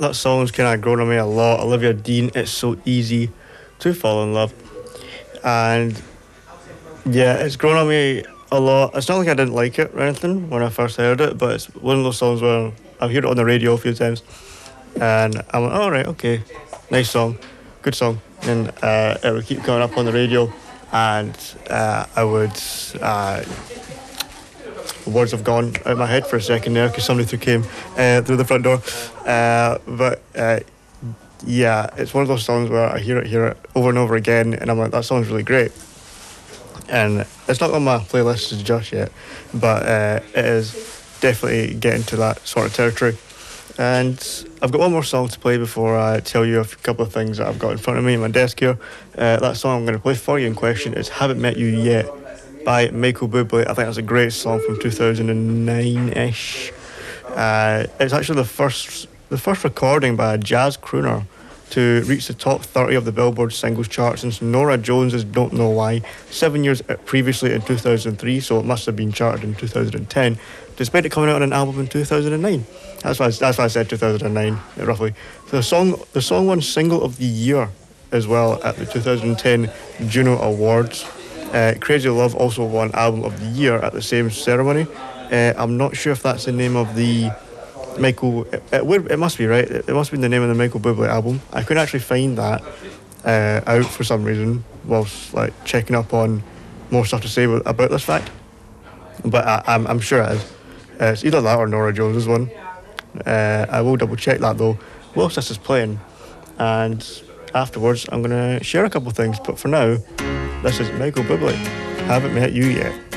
that song's kind of grown on me a lot. Olivia Dean, It's So Easy to Fall in Love. And yeah, it's grown on me a lot. It's not like I didn't like it or anything when I first heard it, but it's one of those songs where I've heard it on the radio a few times and I'm like, all right, okay, nice song, good song. And it would keep coming up on the radio and I would... words have gone out of my head for a second there because somebody came through the front door. Yeah, it's one of those songs where I hear it over and over again, and I'm like, that song's really great. And it's not on my playlist just yet, but it is definitely getting to that sort of territory. And I've got one more song to play before I tell you a couple of things that I've got in front of me on my desk here. That song I'm going to play for you in question is Haven't Met You Yet by Michael Bublé. I think that's a great song from 2009-ish. It's actually the first recording by a jazz crooner to reach the top 30 of the Billboard singles chart since Norah Jones's Don't Know Why, 7 years previously in 2003, so it must have been charted in 2010, despite it coming out on an album in 2009. That's why I said 2009, roughly. The song won Single of the Year as well at the 2010 Juno Awards. Crazy Love also won Album of the Year at the same ceremony. I'm not sure if that's the name of the Michael... It must be, right? It must be the name of the Michael Bublé album. I couldn't actually find that out for some reason whilst checking up on more stuff to say about this fact. But I'm sure it is. It's either that or Norah Jones's one. I will double check that though whilst this is playing. And afterwards I'm going to share a couple of things. But for now... This is Michael Bublé. Haven't Met You Yet.